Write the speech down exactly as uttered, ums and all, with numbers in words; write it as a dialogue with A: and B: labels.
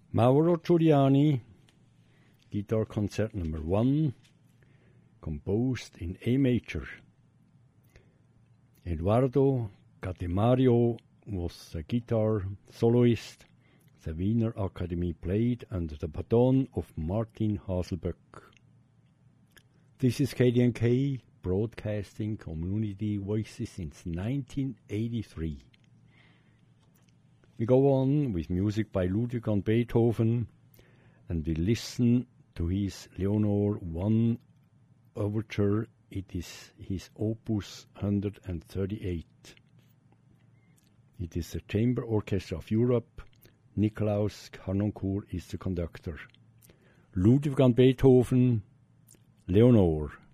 A: Mauro Giuliani, Guitar Concert number one, composed in A major. Eduardo Catemario was the guitar soloist. The Wiener Academy played under the baton of Martin Haselböck. This is K D N K, broadcasting community voices since nineteen eighty-three. We go on with music by Ludwig van Beethoven, and we listen to his Leonore one overture. It is his opus one hundred thirty-eight. It is the Chamber Orchestra of Europe. Nikolaus Harnoncourt is the conductor. Ludwig van Beethoven, Leonore.